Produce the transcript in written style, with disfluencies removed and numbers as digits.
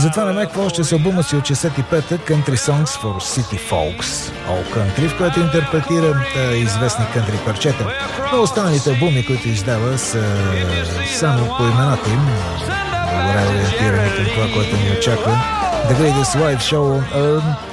Затова намеква още с албума си от 65-та Country Songs for City Folks All Country, в който интерпретира известни кънтри парчета. Но останалите албуми, които издава, са само по имената им, добре ориентирани към това, което ни очаква. The Greatest Live Show on Earth